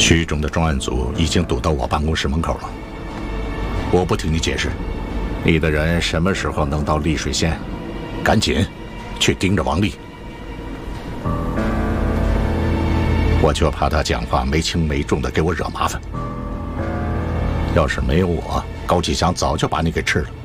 徐总的专案组已经堵到我办公室门口了。我不听你解释，你的人什么时候能到丽水县？赶紧去盯着王丽。我就怕他讲话没轻没重的给我惹麻烦。要是没有我，高启强早就把你给吃了。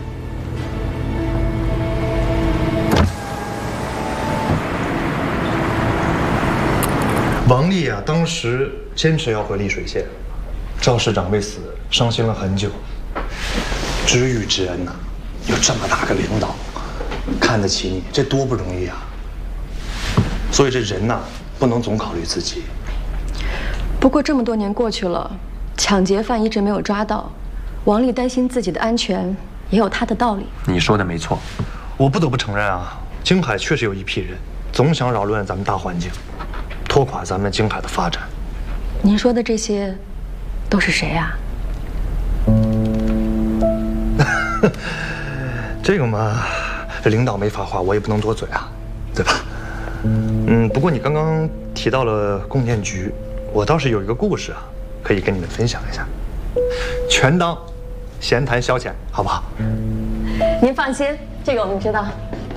王丽啊，当时坚持要回丽水县，赵市长为此伤心了很久。知遇之恩呐，有这么大个领导看得起你，这多不容易啊！所以这人呐，不能总考虑自己。 不过这么多年过去了，抢劫犯一直没有抓到，王丽担心自己的安全，也有她的道理。 你说的没错，我不得不承认啊，京海确实有一批人总想扰乱咱们大环境，拖垮咱们京海的发展。 您说的这些，都是谁啊？ 这个嘛，这领导没发话，我也不能多嘴啊，对吧？不过你刚刚提到了供电局，我倒是有一个故事啊，可以跟你们分享一下，全当闲谈消遣，好不好？ 您放心，这个我们知道。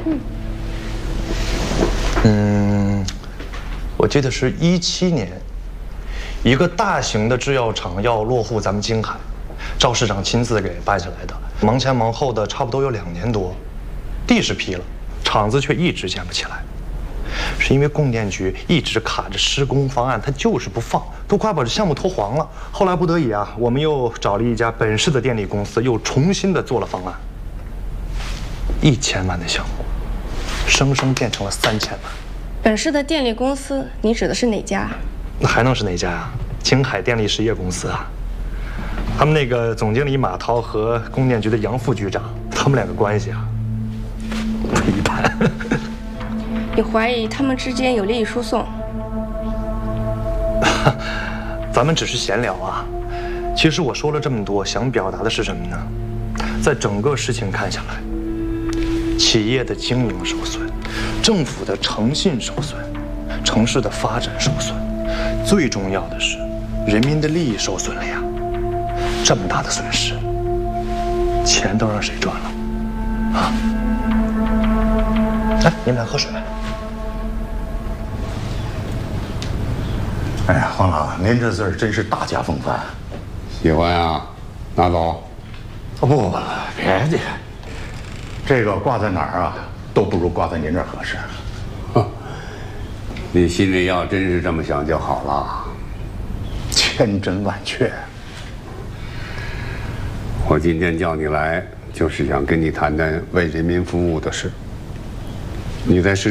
我记得是17年，一个大型的制药厂要落户咱们京海，赵市长亲自给办下来的，忙前忙后的，差不多有2年多，地是批了，厂子却一直建不起来，是因为供电局一直卡着施工方案，他就是不放，都快把这项目拖黄了。后来不得已啊，我们又找了一家本市的电力公司，又重新的做了方案，1000万的项目，生生变成了3000万。 本市的电力公司，你指的是哪家？ 那还能是哪家呀？京海电力实业公司啊。他们那个总经理马涛和供电局的杨副局长，他们2个关系啊，不一般。 你怀疑他们之间有利益输送？ 咱们只是闲聊啊。其实我说了这么多，想表达的是什么呢？在整个事情看下来，企业的经营受损，政府的诚信受损，城市的发展受损，最重要的是，人民的利益受损了呀。这么大的损失，钱都让谁赚了？啊！来，你们俩喝水。 哎呀，黄老，您这字儿真是大家风范。 喜欢啊，拿走。 不，别介，这个挂在哪儿啊，都不如挂在您这儿合适。 你心里要真是这么想就好了。 千真万确。 我今天叫你来，就是想跟你谈谈为人民服务的事。你在市